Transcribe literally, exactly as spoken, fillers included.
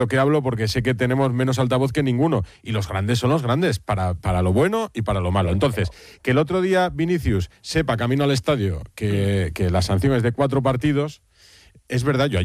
lo que hablo porque sé que tenemos menos altavoz que ninguno y los grandes son los grandes para, para lo bueno y para lo malo. Entonces, que el otro día Vinicius sepa camino al estadio que, que la sanción es de cuatro partidos, es verdad. Yo